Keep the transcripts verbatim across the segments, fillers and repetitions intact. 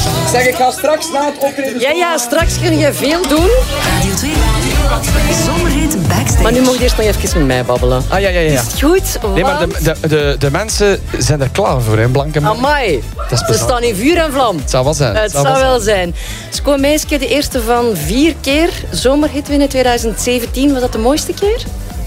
Zeg, ik ga straks na het optreden... Ja, ja, straks kun je veel doen. Radio twee. Zomerhit Backstage. Maar nu mag je eerst nog even met mij babbelen. Ah, ja, ja, ja. Is het goed? Want... Nee, maar de, de, de, de mensen zijn er klaar voor, hè, Blanke. Amai, Dat is ze plezant. staan in vuur en vlam. Het zou wel zijn. Het zou wel zijn. Sco Meeske, de eerste van vier keer zomerhit winnen twintig zeventien. Was dat de mooiste keer?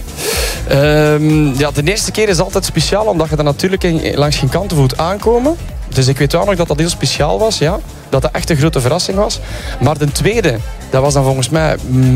Um, ja, de eerste keer is altijd speciaal, omdat je dan natuurlijk in, langs geen kanten voelt aankomen. Dus ik weet wel nog dat dat heel speciaal was, ja. Dat dat echt een grote verrassing was. Maar de tweede, dat was dan volgens mij...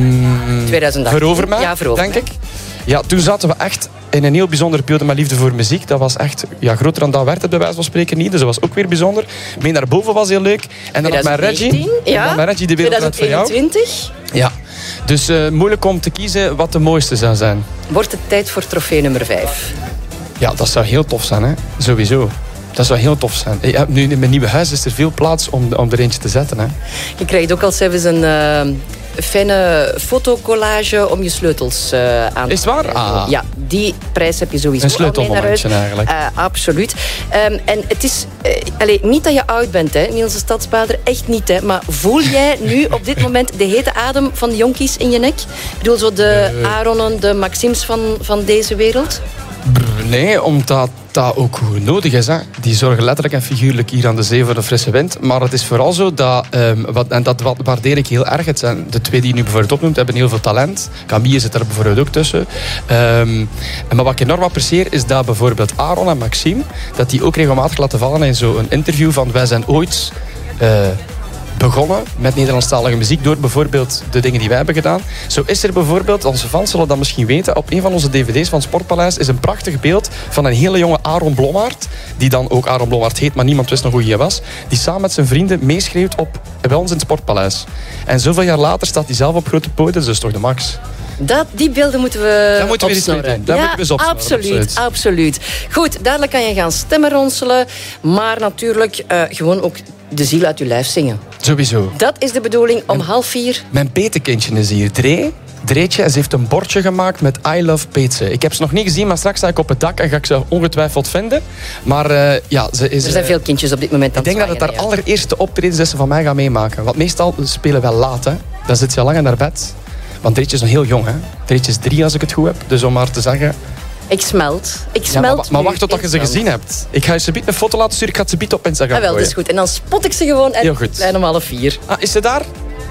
Mm, twintig achttien. Verover mij, ja, verover denk ik. Ja, toen zaten we echt in een heel bijzondere periode met liefde voor muziek. Dat was echt... Ja, groter dan dat werd het bij wijze van spreken niet. Dus dat was ook weer bijzonder. Mee naar boven was heel leuk. En dan nog met Reggie. Ja. En dan met Reggie, de wereld van jou. twintig eenentwintig. Ja. Dus uh, moeilijk om te kiezen wat de mooiste zou zijn. Wordt het tijd voor trofee nummer vijf? Ja, dat zou heel tof zijn, hè. Sowieso. Dat zou heel tof zijn. Ja, nu in mijn nieuwe huis is er veel plaats om, om er eentje te zetten. Hè. Je krijgt ook al zelfs een uh, fijne fotocollage om je sleutels uh, aan te Is het waar? krijgen. Ah. Ja, die prijs heb je sowieso een sleutelmomentje eigenlijk. Uh, absoluut. Um, en het is uh, allez, niet dat je oud bent, hè, Niels de Stadsbader. Echt niet, hè. Maar voel jij nu op dit moment de hete adem van de jonkies in je nek? Ik bedoel, zo de uh. Aaronen, de Maxims van, van deze wereld? Brr, nee, omdat dat ook goed nodig is. Hè. Die zorgen letterlijk en figuurlijk hier aan de zee voor de frisse wind. Maar het is vooral zo dat, um, wat, en dat wat waardeer ik heel erg. Het zijn de twee die je nu bijvoorbeeld opnoemt, hebben heel veel talent. Camille zit er bijvoorbeeld ook tussen. Um, maar wat ik enorm apprecieer is dat bijvoorbeeld Aaron en Maxime, dat die ook regelmatig laten vallen in zo'n interview van wij zijn ooit... Uh, begonnen met Nederlandstalige muziek door bijvoorbeeld de dingen die wij hebben gedaan. Zo is er bijvoorbeeld, onze fans zullen dat misschien weten, op een van onze dvd's van Sportpaleis is een prachtig beeld van een hele jonge Aaron Blommaert, die dan ook Aaron Blommaert heet, maar niemand wist nog hoe hij was, die samen met zijn vrienden meeschreeuwt op, bij ons in het Sportpaleis. En zoveel jaar later staat hij zelf op grote podium, dus dat is toch de max. Dat, die beelden moeten we dat moeten we opsnorren. Eens dat ja, moeten we eens opsnorren, absoluut, absoluut. absoluut. Goed, dadelijk kan je gaan stemmen ronselen, maar natuurlijk uh, gewoon ook de ziel uit je lijf zingen. Sowieso. Dat is de bedoeling om en half vier. Mijn petekindje is hier, Dree. Dreetje, en ze heeft een bordje gemaakt met I love Peetse. Ik heb ze nog niet gezien, maar straks sta ik op het dak en ga ik ze ongetwijfeld vinden. Maar uh, ja, ze is... Er zijn veel kindjes op dit moment aan Ik denk dat het haar ja. allereerste optreden is dat ze van mij gaat meemaken. Want meestal spelen we wel laat, hè. Dan zit ze al lang in haar bed. Want Dreetje is nog heel jong, hè. Dreetje is drie, als ik het goed heb. Dus om maar te zeggen... Ik smelt. Ik smelt ja, maar, maar wacht totdat je ze smelt. gezien hebt. Ik ga je ze een foto laten sturen. Ik ga ze bieden op Instagram ah, wel, dat is goed. En dan spot ik ze gewoon en klein om half vier. Ah, is ze daar?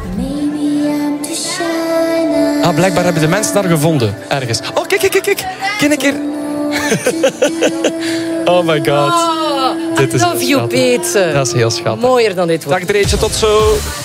Ah, blijkbaar hebben de mensen daar gevonden. Ergens. Oh, kijk, kijk, kijk, kijk. Kijk een keer. Oh my god. Oh, dit I is love you, Peetse. Dat is heel schattig. Mooier dan dit wordt. Dag Dreetje, tot zo.